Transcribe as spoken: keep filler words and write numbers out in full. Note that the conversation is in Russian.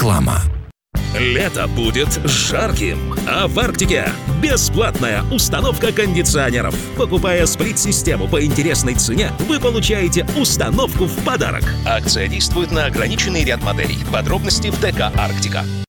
Реклама. Лето будет жарким, а в Арктике бесплатная установка кондиционеров. Покупая сплит-систему по интересной цене, вы получаете установку в подарок. Акция действует на ограниченный ряд моделей. Подробности в ДК «Арктика».